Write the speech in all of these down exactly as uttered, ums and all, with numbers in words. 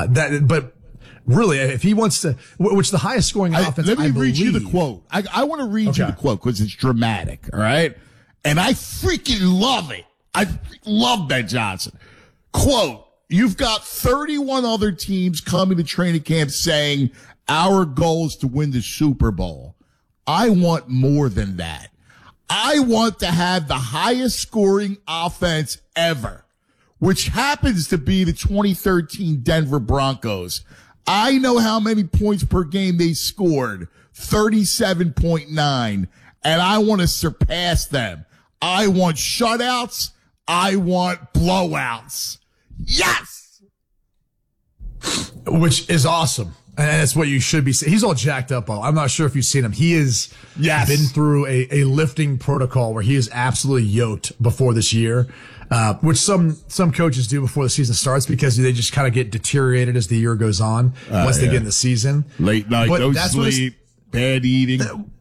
Uh, that, but really, if he wants to, which the highest scoring I, offense, let me I read believe, you the quote. I, I want to read okay. you the quote because it's dramatic. All right. And I freaking love it. I love Ben Johnson. Quote, you've got thirty-one other teams coming to training camp saying our goal is to win the Super Bowl. I want more than that. I want to have the highest scoring offense ever, which happens to be the twenty thirteen Denver Broncos. I know how many points per game they scored, thirty-seven point nine, and I want to surpass them. I want shutouts. I want blowouts. Yes! Which is awesome. And that's what you should be saying. He's all jacked up. I'm not sure if you've seen him. He has yes. been through a, a lifting protocol where he is absolutely yoked before this year, uh, which some, some coaches do before the season starts because they just kind of get deteriorated as the year goes on uh, once yeah. they get in the season. Late night, but no that's sleep, bad eating.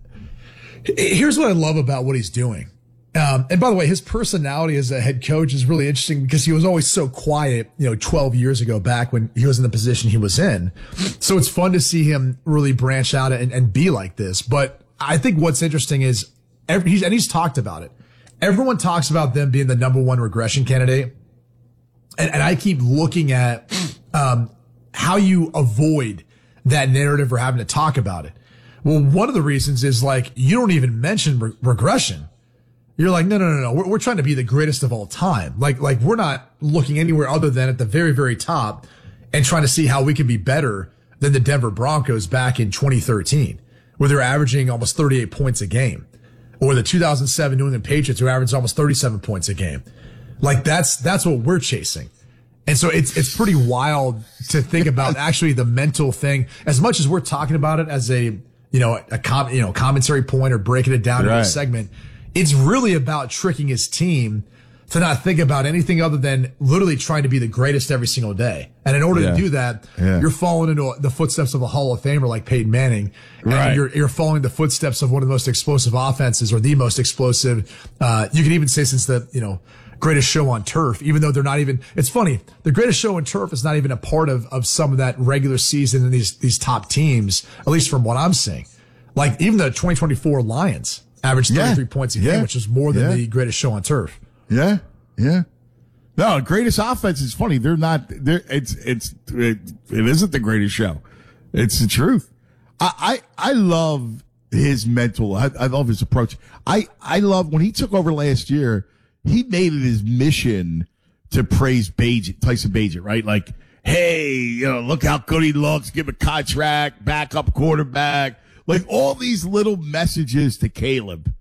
Here's what I love about what he's doing. Um, and by the way, his personality as a head coach is really interesting because he was always so quiet, you know, twelve years ago back when he was in the position he was in. So it's fun to see him really branch out and, and be like this. But I think what's interesting is every, he's, and he's talked about it. Everyone talks about them being the number one regression candidate. And, and I keep looking at, um, how you avoid that narrative or having to talk about it. Well, one of the reasons is like, you don't even mention re- regression. You're like, no, no, no, no. We're, we're trying to be the greatest of all time. Like, like we're not looking anywhere other than at the very, very top and trying to see how we can be better than the Denver Broncos back in twenty thirteen, where they're averaging almost thirty-eight points a game, or the two thousand seven New England Patriots who averaged almost thirty-seven points a game. Like that's, that's what we're chasing. And so it's, it's pretty wild to think about actually the mental thing as much as we're talking about it as a, you know, a com, you know, commentary point or breaking it down right. in a segment. It's really about tricking his team to not think about anything other than literally trying to be the greatest every single day. And in order yeah. to do that, yeah. you're following into the footsteps of a Hall of Famer like Peyton Manning. And right. you're, you're following the footsteps of one of the most explosive offenses or the most explosive. Uh, you can even say since the, you know, greatest show on turf, even though they're not even, it's funny. The greatest show on turf is not even a part of, of some of that regular season in these, these top teams, at least from what I'm seeing. Like even the twenty twenty-four Lions averaged thirty-three yeah. points a game, yeah. which is more than yeah. the greatest show on turf. Yeah. Yeah. No, greatest offense is funny. They're not, they're, it's, it's, it, it isn't the greatest show. It's the truth. I, I, I love his mental, I, I love his approach. I, I love when he took over last year, he made it his mission to praise Bagent, Tyson Bagent, right? Like, hey, you know, look how good he looks, give him a contract, backup quarterback. Like all these little messages to Caleb.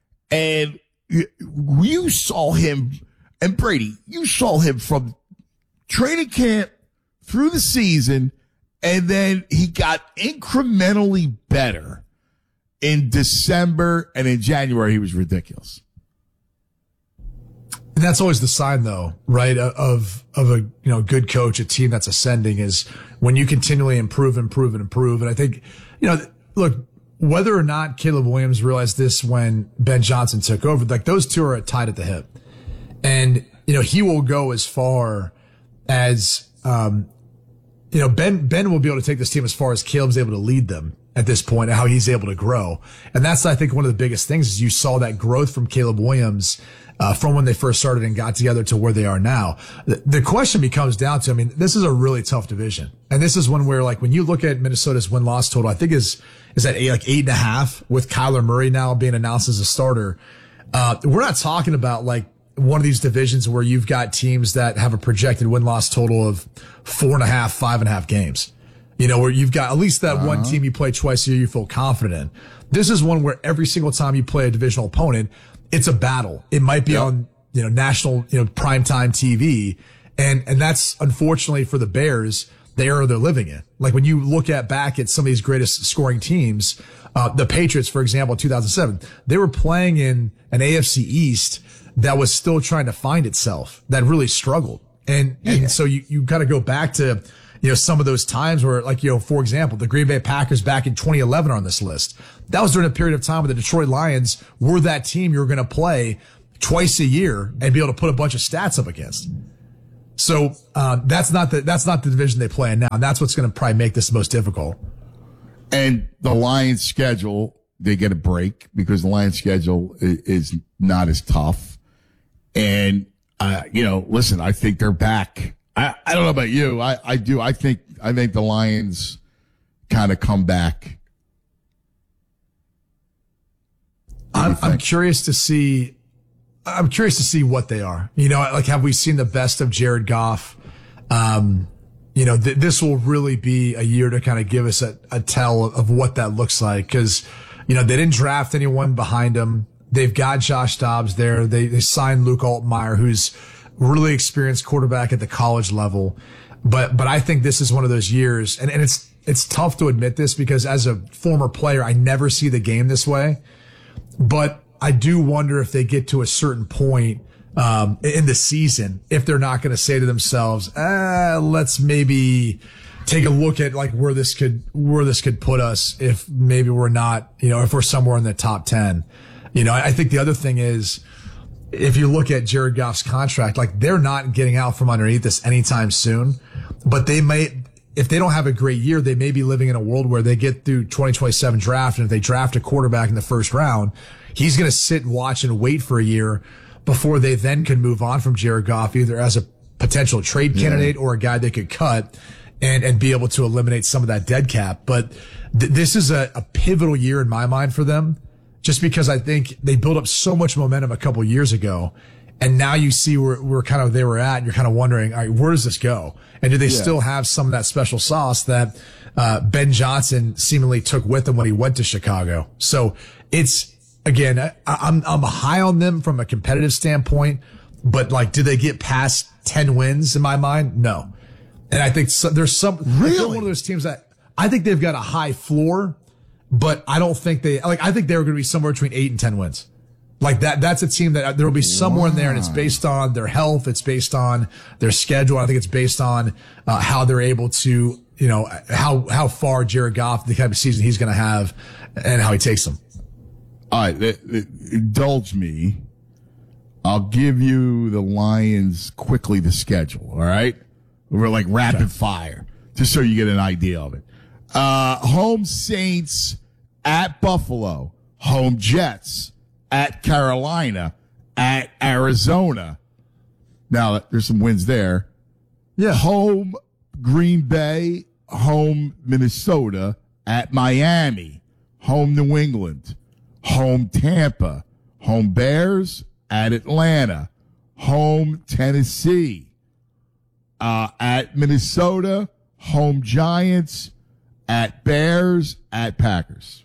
And you saw him, and Brady, you saw him from training camp through the season, and then he got incrementally better in December, and in January he was ridiculous. And that's always the sign, though, right, of of a you know good coach, a team that's ascending, is when you continually improve, improve, and improve. And I think, you know, look, whether or not Caleb Williams realized this when Ben Johnson took over, like those two are tied at the hip. And, you know, he will go as far as, um, you know, Ben, Ben will be able to take this team as far as Caleb's able to lead them at this point and how he's able to grow. And that's, I think, one of the biggest things is you saw that growth from Caleb Williams, uh, from when they first started and got together to where they are now. The, the question becomes down to, I mean, this is a really tough division. And this is one where, like, when you look at Minnesota's win-loss total, I think is, is that eight, like eight and a half with Kyler Murray now being announced as a starter. Uh, we're not talking about like one of these divisions where you've got teams that have a projected win-loss total of four and a half, five and a half games. You know, where you've got at least that uh-huh. one team you play twice a year you feel confident in. This is one where every single time you play a divisional opponent, it's a battle. It might be yep. on, you know, national, you know, primetime T V. And, and that's unfortunately for the Bears, the era they're living in. Like when you look at back at some of these greatest scoring teams, uh, the Patriots, for example, in two thousand seven, they were playing in an A F C East that was still trying to find itself, that really struggled. And, yeah. and so you, you gotta go back to, you know, some of those times where, like, you know, for example, the Green Bay Packers back in twenty eleven are on this list. That was during a period of time where the Detroit Lions were that team you were going to play twice a year and be able to put a bunch of stats up against. So uh, that's not the that's not the division they play in now. And that's what's going to probably make this the most difficult. And the Lions' schedule, they get a break because the Lions' schedule is, is not as tough. And, uh, you know, listen, I think they're back. I, I don't know about you. I, I do. I think, I think the Lions kind of come back. I'm, I'm curious to see, I'm curious to see what they are. You know, like, have we seen the best of Jared Goff? Um, You know, th- this will really be a year to kind of give us a, a tell of what that looks like. Cause, you know, they didn't draft anyone behind him. They've got Josh Dobbs there. They, they signed Luke Altmaier, who's really experienced quarterback at the college level. But, but I think this is one of those years, and, and it's, it's tough to admit this because as a former player, I never see the game this way. But I do wonder if they get to a certain point Um, in the season, if they're not going to say to themselves, ah, let's maybe take a look at like where this could, where this could put us if maybe we're not, you know, if we're somewhere in the top ten. You know, I think the other thing is, if you look at Jared Goff's contract, like they're not getting out from underneath this anytime soon, but they may, if they don't have a great year, they may be living in a world where they get through twenty twenty-seven draft. And if they draft a quarterback in the first round, he's going to sit and watch and wait for a year before they then can move on from Jared Goff, either as a potential trade candidate yeah. or a guy they could cut and, and be able to eliminate some of that dead cap. But th- this is a, a pivotal year in my mind for them, just because I think they built up so much momentum a couple years ago. And now you see where, where kind of they were at, and you're kind of wondering, all right, where does this go? And do they yeah. still have some of that special sauce that, uh, Ben Johnson seemingly took with him when he went to Chicago? So it's, Again, I, I'm I'm high on them from a competitive standpoint, but like, do they get past ten wins in my mind? No. And I think so, there's some really they're one of those teams that I think they've got a high floor, but I don't think they like. I think they're going to be somewhere between eight and ten wins. Like that. That's a team that there will be somewhere wow. in there, and it's based on their health. It's based on their schedule. I think it's based on uh, how they're able to, you know, how how far Jared Goff, the type of season he's going to have, and how he takes them. All right, th- th- indulge me. I'll give you the Lions quickly the schedule, all right? We're like rapid okay. fire, just so you get an idea of it. Uh, home Saints at Buffalo, home Jets at Carolina, at Arizona. Now, there's some wins there. Yeah. Home Green Bay, home Minnesota, at Miami, home New England. Home Tampa, home Bears at Atlanta, home Tennessee, uh, at Minnesota, home Giants, at Bears, at Packers.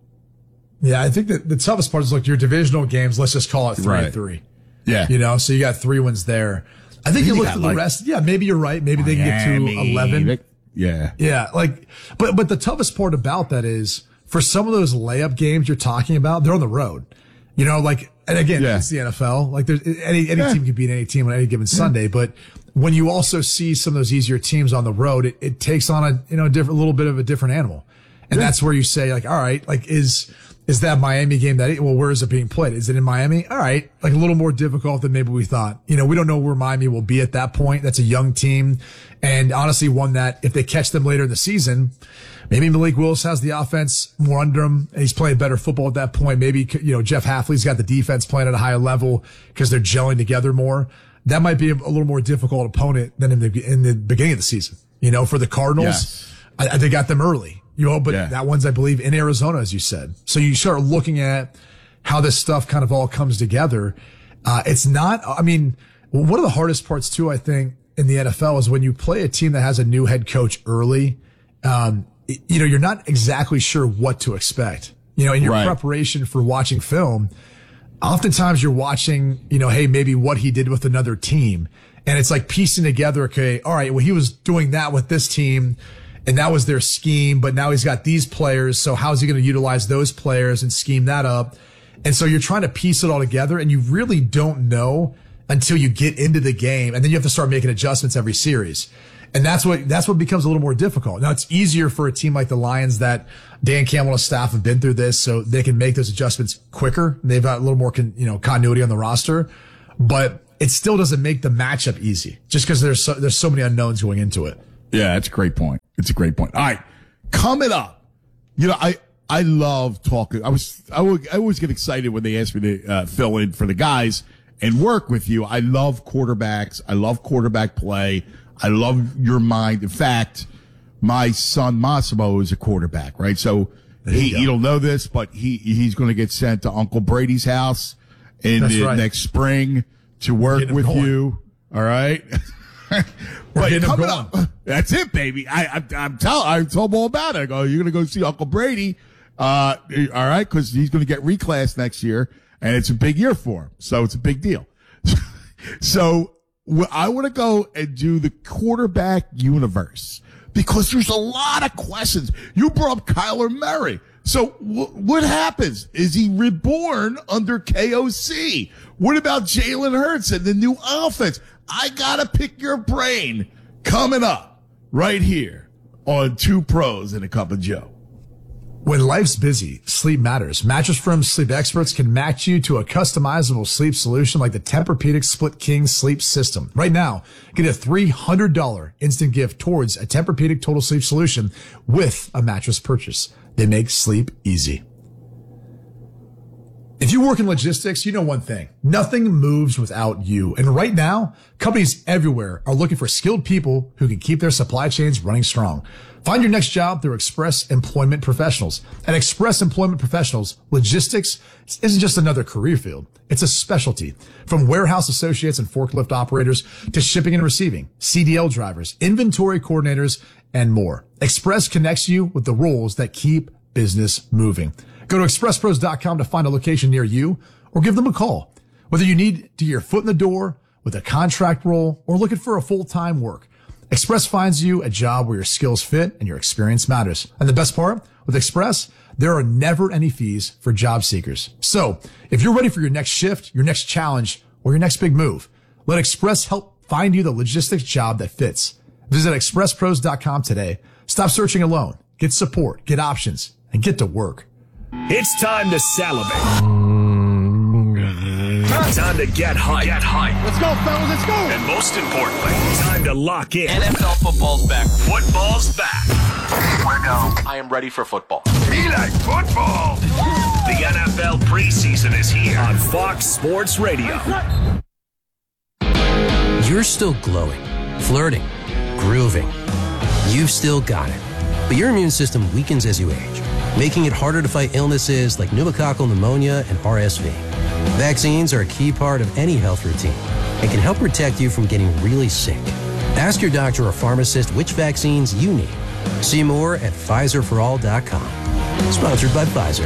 Yeah, I think that the toughest part is like your divisional games. Let's just call it three right. and three. Yeah, you know, so you got three wins there. I think you, you look at the like, rest. Yeah, maybe you're right. Maybe Miami, they can get to eleven. They, yeah, yeah. Like, but but the toughest part about that is, for some of those layup games you're talking about, they're on the road. You know, like, and again, yeah. it's the N F L. Like, there's any, any yeah. team can beat any team on any given yeah. Sunday. But when you also see some of those easier teams on the road, it, it takes on a, you know, a different, a little bit of a different animal. And yeah. that's where you say, like, all right, like, is, is that Miami game that, well, where is it being played? Is it in Miami? All right. Like, a little more difficult than maybe we thought. You know, we don't know where Miami will be at that point. That's a young team. And honestly, one that if they catch them later in the season, maybe Malik Willis has the offense more under him, and he's playing better football at that point. Maybe, you know, Jeff Hafley's got the defense playing at a higher level because they're gelling together more. That might be a, a little more difficult opponent than in the in the beginning of the season. You know, for the Cardinals, yes. I, I, they got them early. You know, but yeah. that one's, I believe, in Arizona, as you said. So you start looking at how this stuff kind of all comes together. Uh, it's not, I mean, one of the hardest parts too, I think, in the N F L is when you play a team that has a new head coach early, um, you know, you're not exactly sure what to expect. You know, in your right. preparation for watching film, oftentimes you're watching, you know, hey, maybe what he did with another team. And it's like piecing together, okay, all right, well, he was doing that with this team, and that was their scheme, but now he's got these players, so how's he going to utilize those players and scheme that up? And so you're trying to piece it all together, and you really don't know until you get into the game, and then you have to start making adjustments every series. And that's what, that's what becomes a little more difficult. Now, it's easier for a team like the Lions that Dan Campbell and his staff have been through this, so they can make those adjustments quicker. They've got a little more, con, you know, continuity on the roster. But it still doesn't make the matchup easy just because there's so, there's so many unknowns going into it. Yeah, that's a great point. It's a great point. All right, coming up, you know, I, I love talking. I was, I, would, I always get excited when they ask me to uh, fill in for the guys and work with you. I love quarterbacks. I love quarterback play. I love your mind. In fact, my son Massimo is a quarterback, right? So he, you don't know this, but he, he's going to get sent to Uncle Brady's house in the right. next spring to work with going. you. All right. But coming up, that's it, baby. I, I, I'm telling, I told him all about it. I go, you're going to go see Uncle Brady. Uh, all right. Cause he's going to get reclassed next year and it's a big year for him. So it's a big deal. So I want to go and do the quarterback universe because there's a lot of questions. You brought up Kyler Murray. So w- what happens? Is he reborn under K O C? What about Jalen Hurts and the new offense? I gotta pick your brain coming up right here on Two Pros and a Cup of Joe. When life's busy, sleep matters. Mattress Firm sleep experts can match you to a customizable sleep solution like the Tempur-Pedic Split King Sleep System. Right now, get a three hundred dollars instant gift towards a Tempur-Pedic Total Sleep solution with a mattress purchase. They make sleep easy. If you work in logistics, you know one thing. Nothing moves without you. And right now, companies everywhere are looking for skilled people who can keep their supply chains running strong. Find your next job through Express Employment Professionals. At Express Employment Professionals, logistics isn't just another career field. It's a specialty. From warehouse associates and forklift operators to shipping and receiving, C D L drivers, inventory coordinators, and more. Express connects you with the roles that keep business moving. Go to express pros dot com to find a location near you or give them a call. Whether you need to get your foot in the door with a contract role or looking for a full-time work, Express finds you a job where your skills fit and your experience matters. And the best part, with Express, there are never any fees for job seekers. So if you're ready for your next shift, your next challenge, or your next big move, let Express help find you the logistics job that fits. Visit express pros dot com today. Stop searching alone. Get support, get options, and get to work. It's time to salivate. Time to get hyped. Get hyped. Let's go, fellas, let's go. And most importantly, time to lock in. N F L football's back. Football's back. We're go. I am ready for football. He like football. The N F L preseason is here on Fox Sports Radio. You're still glowing, flirting, grooving. You've still got it. But your immune system weakens as you age, making it harder to fight illnesses like pneumococcal pneumonia and R S V. Vaccines are a key part of any health routine and can help protect you from getting really sick. Ask your doctor or pharmacist which vaccines you need. See more at Pfizer for all dot com. Sponsored by Pfizer.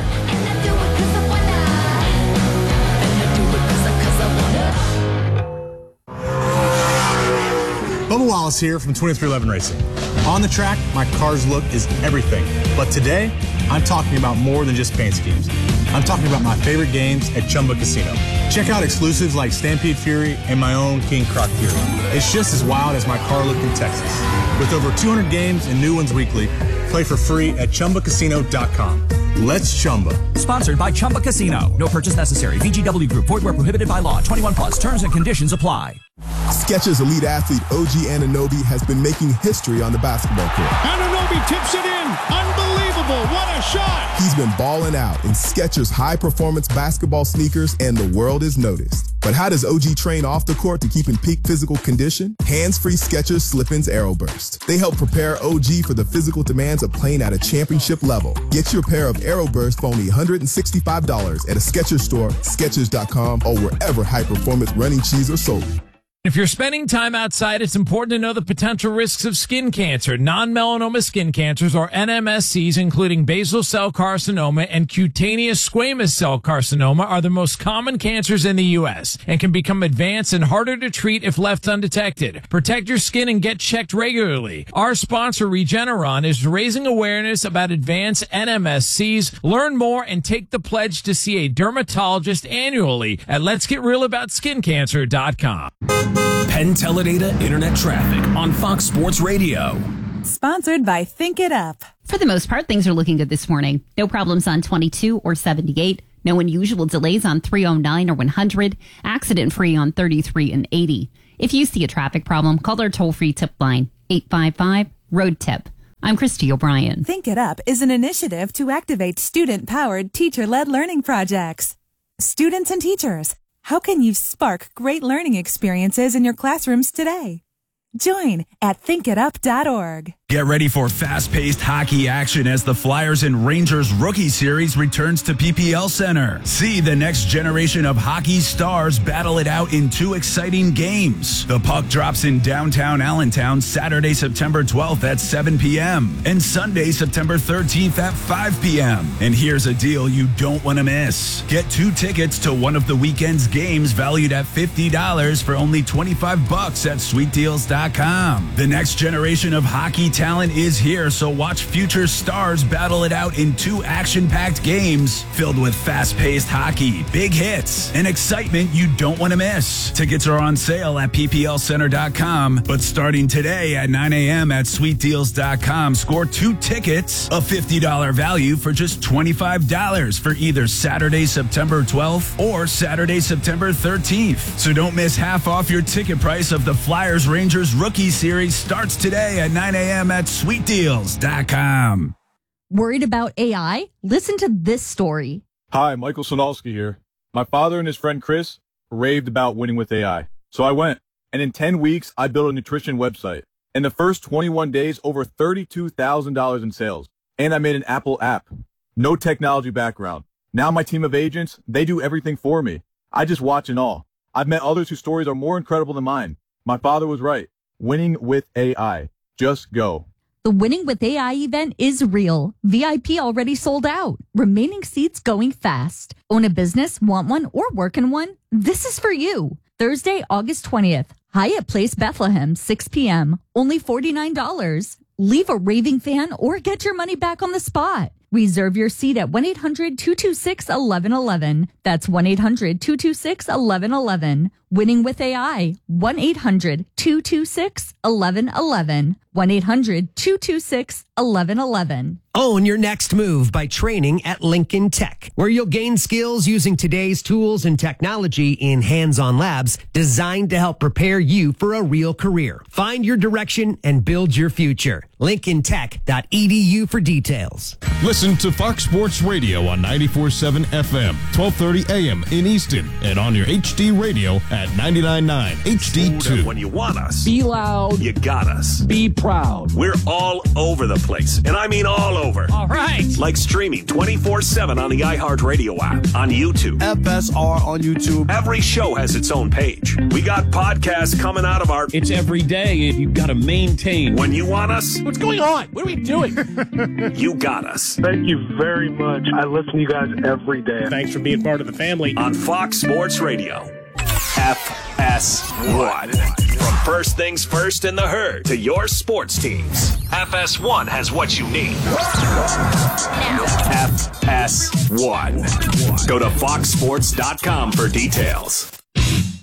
Bubba Wallace here from twenty-three eleven Racing. On the track, my car's look is everything. But today, I'm talking about more than just paint schemes. I'm talking about my favorite games at Chumba Casino. Check out exclusives like Stampede Fury and my own King Croc Fury. It's just as wild as my car look in Texas. With over two hundred games and new ones weekly, play for free at chumba casino dot com. Let's Chumba. Sponsored by Chumba Casino. No purchase necessary. V G W Group. Void where prohibited by law. twenty-one plus. Terms and conditions apply. Skechers elite athlete O G Anunoby has been making history on the basketball court. Anunoby tips it in. Unbelievable. What a shot. He's been balling out in Skechers high-performance basketball sneakers, and the world is noticed. But how does O G train off the court to keep in peak physical condition? Hands-free Skechers Slip-ins Aeroburst. They help prepare O G for the physical demands of playing at a championship level. Get your pair of Aeroburst for only one hundred sixty-five dollars at a Skechers store, skechers dot com, or wherever high-performance running shoes are sold. If you're spending time outside, it's important to know the potential risks of skin cancer. Non-melanoma skin cancers, or N M S Cs, including basal cell carcinoma and cutaneous squamous cell carcinoma, are the most common cancers in the U S and can become advanced and harder to treat if left undetected. Protect your skin and get checked regularly. Our sponsor, Regeneron, is raising awareness about advanced N M S Cs. Learn more and take the pledge to see a dermatologist annually at lets get real about skin cancer dot com. Penn Teledata Internet Traffic on Fox Sports Radio. Sponsored by Think It Up. For the most part, things are looking good this morning. No problems on twenty-two or seventy-eight. No unusual delays on three oh nine or one hundred. Accident-free on thirty-three and eighty. If you see a traffic problem, call our toll-free tip line, eight five five, road tip. I'm Christy O'Brien. Think It Up is an initiative to activate student-powered, teacher-led learning projects. Students and teachers, how can you spark great learning experiences in your classrooms today? Join at think it up dot org. Get ready for fast-paced hockey action as the Flyers and Rangers Rookie Series returns to P P L Center. See the next generation of hockey stars battle it out in two exciting games. The puck drops in downtown Allentown Saturday, September twelfth at seven p.m. and Sunday, September thirteenth at five p.m. And here's a deal you don't want to miss. Get two tickets to one of the weekend's games valued at fifty dollars for only twenty-five bucks at sweet deals dot com. The next generation of hockey talent is here, so watch future stars battle it out in two action-packed games filled with fast-paced hockey, big hits, and excitement you don't want to miss. Tickets are on sale at P P L Center dot com, but starting today at nine a.m. at sweet deals dot com, score two tickets, a fifty dollars value for just twenty-five dollars for either Saturday, September twelfth or Saturday, September thirteenth. So don't miss half off your ticket price of the Flyers Rangers Rookie Series starts today at nine a.m. at sweet deals dot com. Worried about A I? Listen to this story. Hi, Michael Sonalski here. My father and his friend Chris raved about winning with A I. So I went, and in ten weeks, I built a nutrition website. In the first twenty-one days, over thirty-two thousand dollars in sales. And I made an Apple app. No technology background. Now my team of agents, they do everything for me. I just watch and all. I've met others whose stories are more incredible than mine. My father was right. Winning with A I. Just go. The Winning with A I event is real. V I P already sold out. Remaining seats going fast. Own a business, want one, or work in one? This is for you. Thursday, August twentieth. Hyatt Place, Bethlehem, six p.m. Only forty-nine dollars. Leave a raving fan or get your money back on the spot. Reserve your seat at one eight hundred two two six one one one one. That's one eight hundred two two six one one one one. Winning with A I. one eight hundred two two six one one one one. one eight hundred two two six one one one one. Own your next move by training at Lincoln Tech, where you'll gain skills using today's tools and technology in hands-on labs designed to help prepare you for a real career. Find your direction and build your future. lincoln tech dot e d u for details. Listen to Fox Sports Radio on ninety-four point seven F M, twelve thirty A M in Easton, and on your H D radio at ninety-nine point nine H D two. When you want us, be loud. You got us. Be proud. We're all over the place, and I mean all over. All right. Like streaming twenty-four seven on the iHeartRadio app, on YouTube. F S R on YouTube. Every show has its own page. We got podcasts coming out of our... It's every day, and you've got to maintain. When you want us... What's going on? What are we doing? You got us. Thank you very much. I listen to you guys every day. Thanks for being part of the family. On Fox Sports Radio. F S one. From first things first in the herd to your sports teams, F S one has what you need. F S one. Go to fox sports dot com for details.